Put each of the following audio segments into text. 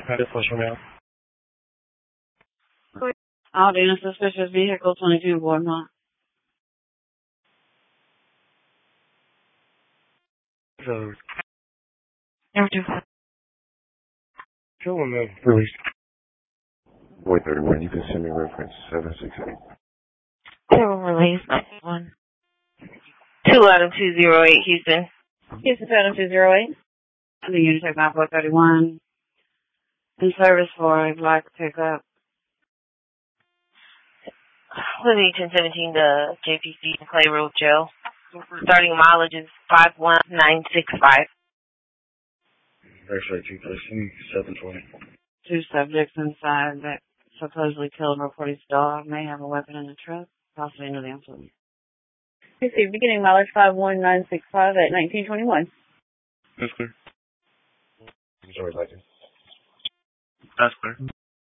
This was from now. Audi in a suspicious vehicle, 22 Bournemouth. So, Number 2. kill him then. Release. Boy 31, you can send me reference 768. Civil release, 91. 2 Adam 208, Houston. Houston Adam 208. The unit took 9431. In service for a black pickup. Living 1017 to JPC in Clay Road Jail. Starting mileage is 51965. X-ray 213, 720. 2 subjects inside that supposedly killed reported dog may have a weapon in the truck, possibly into the absolute. Beginning mileage 51965 at 1921. That's clear. Sorry, license. That's clear.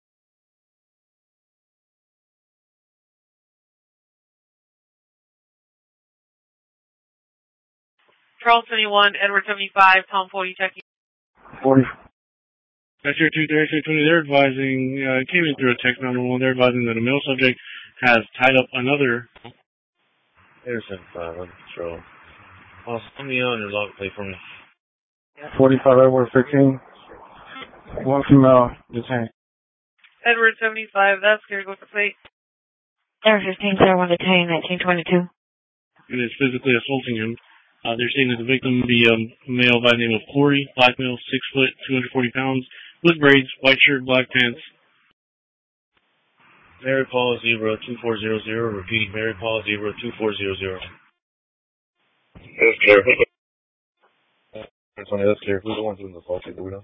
Charles 21, Edward 75, Tom 40, checking. 40. That's your 230, 20. They're advising, it came in through a text 911. They're advising that a male subject has tied up another. Anderson 5, I'm control. Well, send me on your log plate for me. 45 Edward 15. One female detained. Edward 75, that's clear, go for plate. Edward 15, sir, one detained, 1922. And is physically assaulting him. They're saying that the victim be a male by the name of Corey, black male, 6 foot, 240 pounds, with braids, white shirt, black pants. Mary Paul 02400, repeating Mary Paul 02400. That's clear. That's clear. Who's the one doing the fault? Do we know?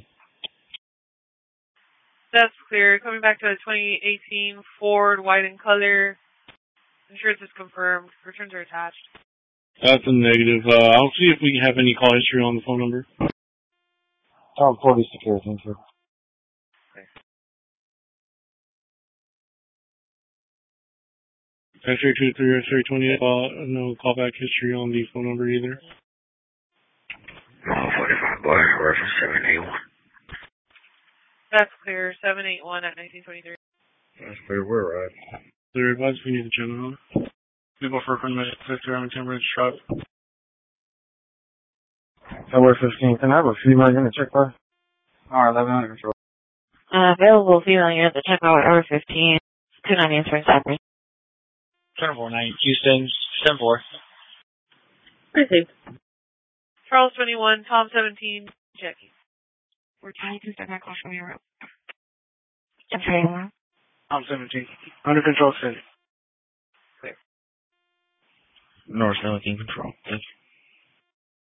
That's clear. Coming back to the 2018 Ford, white in color. Insurance is confirmed. Returns are attached. That's a negative. I'll see if we have any call history on the phone number. Tom 40 secure, thank you. X-ray 23, X-ray 28, no callback history on the phone number either. 45 boy, reference 781. That's clear. 781 at 1923. That's clear, we're right. They're advised we need to channel on. People for criminal sector on Timber Shop. Somewhere 15. Can I have a female unit check by? Alright, 11 control. Available female unit to check out Edward 15. 290 insurance operator. 749, Houston, 74. Received. Charles 21, Tom 17, checking. We're trying to start that call from your room. I'm sorry, Tom 17. Under control, city. North 17 control. Thank you.